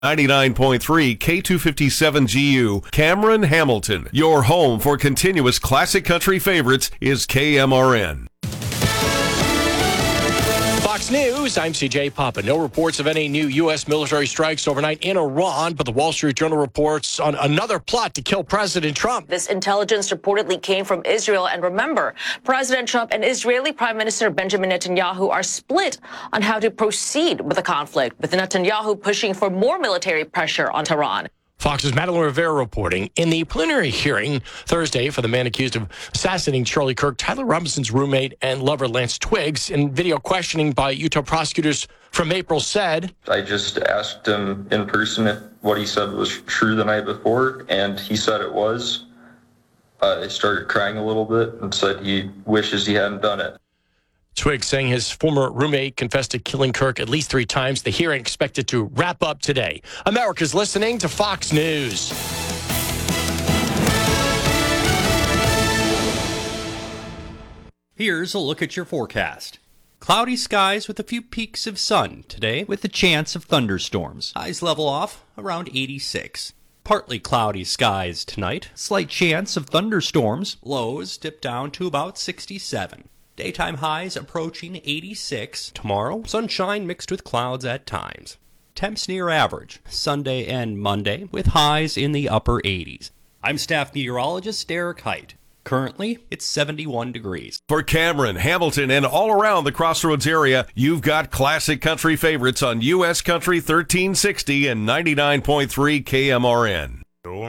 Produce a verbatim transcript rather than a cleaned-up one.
ninety-nine point three K two fifty-seven G U, Cameron, Hamilton. Your home for continuous classic country favorites is K M R N. Fox News, I'm C J Papa. No reports of any new U S military strikes overnight in Iran, but the Wall Street Journal reports on another plot to kill President Trump. This intelligence reportedly came from Israel. And remember, President Trump and Israeli Prime Minister Benjamin Netanyahu are split on how to proceed with the conflict, with Netanyahu pushing for more military pressure on Tehran. Fox's Madeline Rivera reporting. In the preliminary hearing Thursday for the man accused of assassinating Charlie Kirk, Tyler Robinson's roommate and lover Lance Twiggs, in video questioning by Utah prosecutors from April, said, I just asked him in person if what he said was true the night before, and he said it was. Uh, I started crying a little bit and said he wishes he hadn't done it. Twiggs saying his former roommate confessed to killing Kirk at least three times. The hearing expected to wrap up today. America's listening to Fox News. Here's a look at your forecast. Cloudy skies with a few peaks of sun today with a chance of thunderstorms. Highs level off around eighty-six. Partly cloudy skies tonight. Slight chance of thunderstorms. Lows dip down to about sixty-seven. Daytime highs approaching eighty-six. Tomorrow, sunshine mixed with clouds at times. Temps near average, Sunday and Monday, with highs in the upper eighties. I'm staff meteorologist Derek Height. Currently, it's seventy-one degrees. For Cameron, Hamilton, and all around the Crossroads area, you've got classic country favorites on U S Country thirteen sixty and ninety-nine point three K M R N.